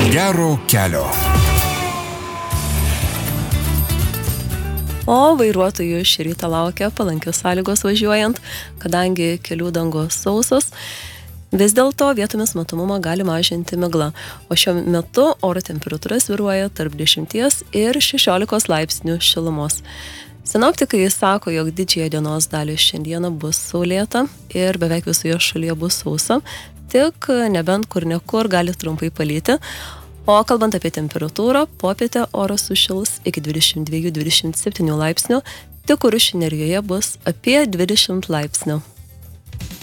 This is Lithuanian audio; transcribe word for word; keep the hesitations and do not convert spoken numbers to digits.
Gero kelio. O vairuotojų šį rytą laukia palankios sąlygos važiuojant, kadangi kelių dangos sausos. Vis dėlto vietomis matomumą gali mažinti migla, o šiuo metu oro temperatūra svyruoja tarp dešimties ir šešiolikos laipsnių šilumos. Sinoptikai sako, jog didžiąją dienos dalį šiandieną bus saulėta ir beveik visoje šalyje bus sausa, tik nebent kur nekur gali trumpai palyti. O kalbant apie temperatūrą, popietę oras sušils iki dvidešimt dviejų dvidešimt septynių laipsnių, tik Kuršių Nerijoje bus apie dvidešimt laipsnių.